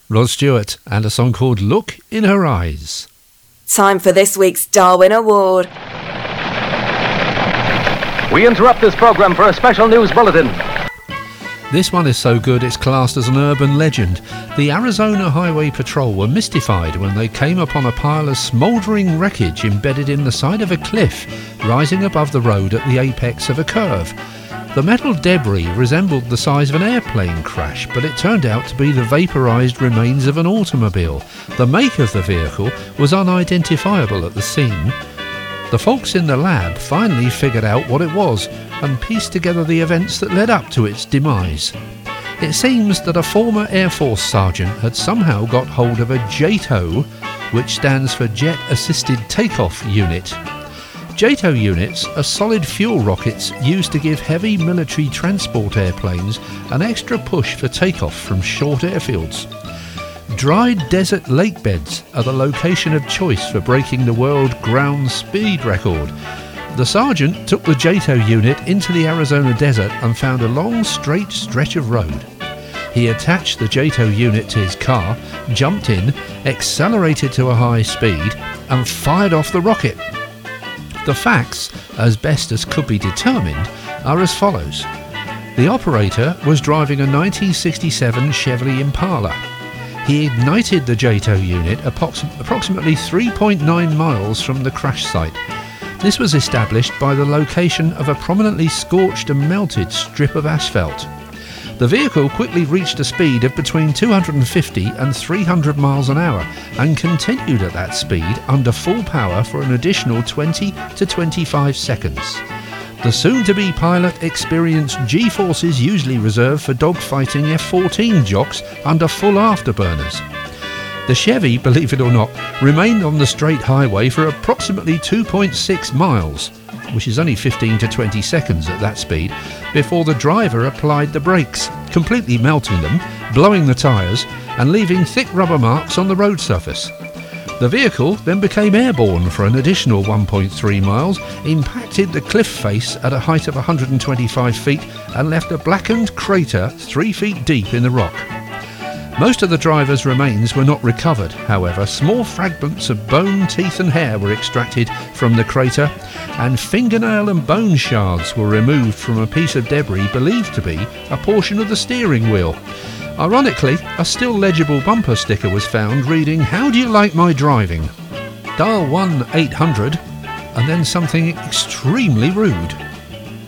Rod Stewart and a song called Look in Her Eyes. Time for this week's Darwin Award. We interrupt this programme for a special news bulletin. This one is so good it's classed as an urban legend. The Arizona Highway Patrol were mystified when they came upon a pile of smouldering wreckage embedded in the side of a cliff, rising above the road at the apex of a curve. The metal debris resembled the size of an airplane crash, but it turned out to be the vaporised remains of an automobile. The make of the vehicle was unidentifiable at the scene. The folks in the lab finally figured out what it was and pieced together the events that led up to its demise. It seems that a former Air Force sergeant had somehow got hold of a JATO, which stands for Jet Assisted Takeoff Unit. JATO units are solid fuel rockets used to give heavy military transport airplanes an extra push for takeoff from short airfields. Dried desert lake beds are the location of choice for breaking the world ground speed record. The sergeant took the JATO unit into the Arizona desert and found a long straight stretch of road. He attached the JATO unit to his car, jumped in, accelerated to a high speed and fired off the rocket. The facts, as best as could be determined, are as follows. The operator was driving a 1967 Chevrolet Impala. He ignited the JATO unit approximately 3.9 miles from the crash site. This was established by the location of a prominently scorched and melted strip of asphalt. The vehicle quickly reached a speed of between 250 and 300 miles an hour and continued at that speed under full power for an additional 20 to 25 seconds. The soon-to-be pilot experienced G-forces usually reserved for dogfighting F-14 jocks under full afterburners. The Chevy, believe it or not, remained on the straight highway for approximately 2.6 miles, which is only 15 to 20 seconds at that speed, before the driver applied the brakes, completely melting them, blowing the tyres, and leaving thick rubber marks on the road surface. The vehicle then became airborne for an additional 1.3 miles, impacted the cliff face at a height of 125 feet and left a blackened crater 3 feet deep in the rock. Most of the driver's remains were not recovered. However, small fragments of bone, teeth and hair were extracted from the crater, and fingernail and bone shards were removed from a piece of debris believed to be a portion of the steering wheel. Ironically, a still legible bumper sticker was found reading, "How do you like my driving?" Dial 1-800 and then something extremely rude.